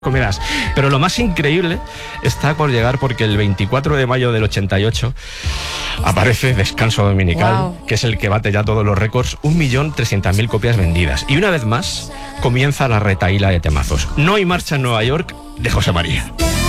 comerás. Pero lo más increíble está por llegar, porque el 24 de mayo del 88 aparece Descanso Dominical, Wow. que es el que bate ya todos los récords, 1.300.000 copias vendidas. Y una vez más comienza la retahíla de temazos. No hay marcha en Nueva York de José María.